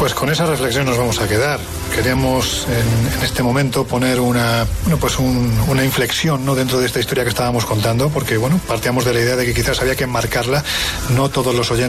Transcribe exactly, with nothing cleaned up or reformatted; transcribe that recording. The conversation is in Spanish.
Pues con esa reflexión nos vamos a quedar. Queríamos en, en este momento poner una, bueno, pues un, una inflexión, ¿no?, dentro de esta historia que estábamos contando, porque bueno, partíamos de la idea de que quizás había que enmarcarla. No todos los oyentes